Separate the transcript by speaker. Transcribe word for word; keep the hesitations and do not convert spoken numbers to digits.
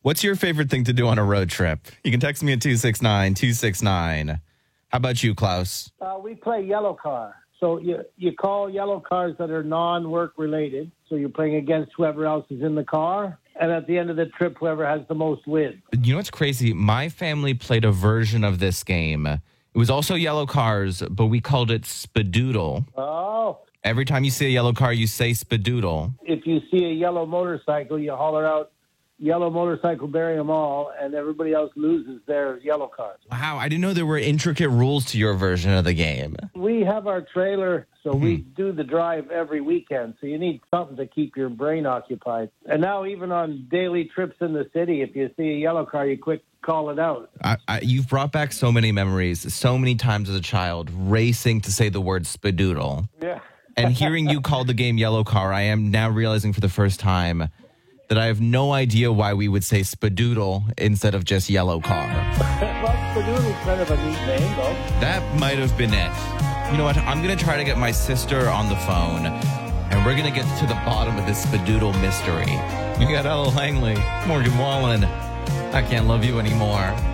Speaker 1: What's your favorite thing to do on a road trip? You can text me at two six nine, two six nine. How about you, Klaus?
Speaker 2: Uh, we play yellow car. So you you call yellow cars that are non-work related. So you're playing against whoever else is in the car. And at the end of the trip, whoever has the most wins.
Speaker 1: You know what's crazy? My family played a version of this game. It was also yellow cars, but we called it Spadoodle.
Speaker 2: Oh.
Speaker 1: Every time you see a yellow car, you say Spadoodle.
Speaker 2: If you see a yellow motorcycle, you holler out, yellow motorcycle, bury them all, and everybody else loses their yellow cars.
Speaker 1: Wow, I didn't know there were intricate rules to your version of the game.
Speaker 2: We have our trailer, so
Speaker 1: Mm-hmm.
Speaker 2: we do the drive every weekend, so you need something to keep your brain occupied. And now even on daily trips in the city, if you see a yellow car, you quick call it out.
Speaker 1: I, I, you've brought back so many memories, so many times as a child, racing to say the word Spadoodle.
Speaker 2: Yeah.
Speaker 1: And hearing you call the game yellow car, I am now realizing for the first time that I have no idea why we would say Spadoodle instead of just yellow car.
Speaker 2: Well, Spadoodle's kind of a neat name, though.
Speaker 1: That might have been it. You know what? I'm going to try to get my sister on the phone, and we're going to get to the bottom of this Spadoodle mystery. You got Ella Langley, Morgan Wallen. I Can't Love You Anymore.